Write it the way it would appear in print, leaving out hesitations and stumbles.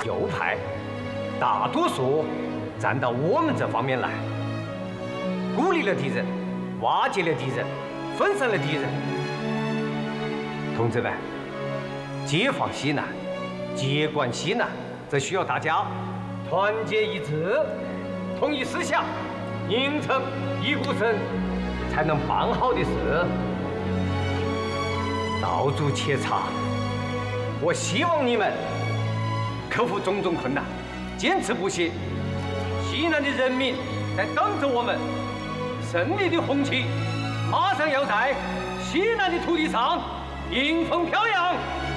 右派大多数站到我们这方面来，孤立了敌人，瓦解了敌人，分散了敌人。同志们，解放西南，接管西南，这需要大家团结一致，统一思想，凝成一股绳，才能办好的事。道阻且长，我希望你们克服种种困难，坚持不懈。西南的人民在等着我们，胜利的红旗马上要在西南的土地上迎风飘扬。